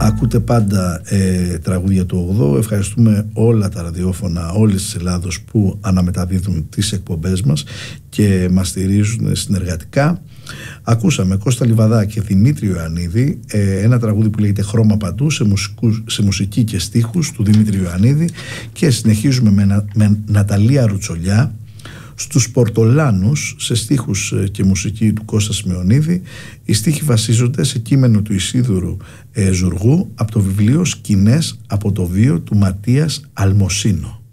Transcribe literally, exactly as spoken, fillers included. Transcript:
Ακούτε πάντα ε, τραγούδια του ογδόου. Ευχαριστούμε όλα τα ραδιόφωνα όλης της Ελλάδος που αναμεταδίδουν τις εκπομπές μας και μας στηρίζουν συνεργατικά. Ακούσαμε Κώστα Λιβαδά και Δημήτρη Ιωαννίδη, ε, ένα τραγούδι που λέγεται «Χρώμα παντού» σε, μουσικού, σε μουσική και στίχους του Δημήτρη Ιωαννίδη, και συνεχίζουμε με, με Ναταλία Ρουτσολιά στους Πορτολάνους σε στίχους και μουσική του Κώστα Σμεωνίδη. Οι στίχοι βασίζονται σε κείμενο του Ισίδωρου ε, Ζουργού από το βιβλίο «Σκηνές από το βίο» του Ματίας Αλμοσίνο.